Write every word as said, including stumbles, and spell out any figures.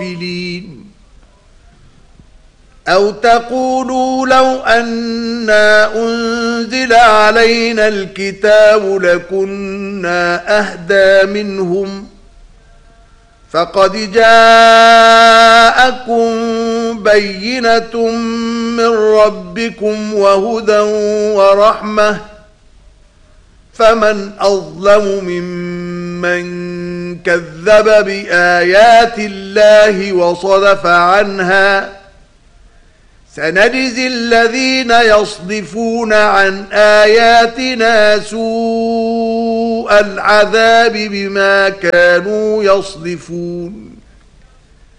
أو تقولوا لو أنا أنزل علينا الكتاب لكنا أهدى منهم فقد جاءكم بينة من ربكم وهدى ورحمة فمن أظلم ممن كذب بآيات الله وصدف عنها سنجزي الذين يصدفون عن آياتنا سوء العذاب بما كانوا يصدفون